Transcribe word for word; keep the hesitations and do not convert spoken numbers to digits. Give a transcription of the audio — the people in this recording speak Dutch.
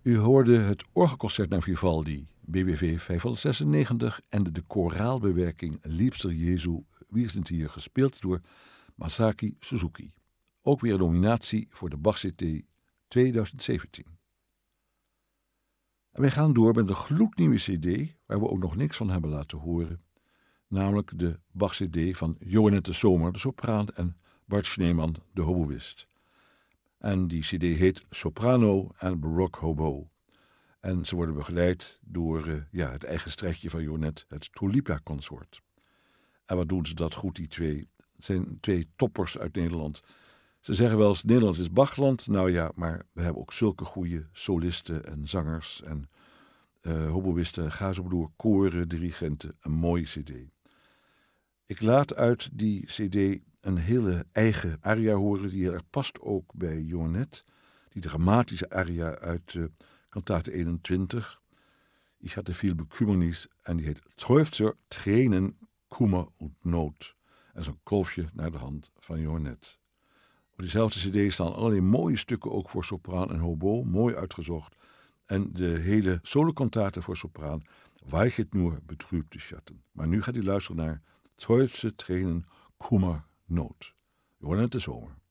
U hoorde het orgelconcert naar Vivaldi, B W V vijfhonderdzesennegentig en de koraalbewerking Liebster Jezu Wiersentier, gespeeld door Masaki Suzuki. Ook weer een nominatie voor de Bach C T tweeduizend zeventien. En wij gaan door met een gloednieuwe C D, waar we ook nog niks van hebben laten horen, namelijk de Bach C D van Johannet de Zomer, de sopraan, en Bart Schneeman, de hoboïst. En die C D heet Soprano en Baroque Hobo. En ze worden begeleid door uh, ja, het eigen strijkje van Johannet, het Tulipa-consort. En wat doen ze dat goed, die twee? Het zijn twee toppers uit Nederland. Ze zeggen wel eens, Nederland is Bachland. Nou ja, maar we hebben ook zulke goede solisten en zangers en uh, hoboïsten. Ga zo door, koren, dirigenten, een mooie C D. Ik laat uit die C D een hele eigen aria horen die heel erg past ook bij Johannet. Die dramatische aria uit uh, kantate eenentwintig. Ich hatte viel Bekümmernis en die heet Seufzer, Tränen, Kummer und Not. En zo'n kolfje naar de hand van Johannet. Op diezelfde cd staan allerlei mooie stukken ook voor sopraan en hobo, mooi uitgezocht. En de hele solokantate voor sopraan, Weichet nur betrübte Schatten. Maar nu gaat u luisteren naar Seufzer, Tränen, Kummer, Not. Johannet de Zomer.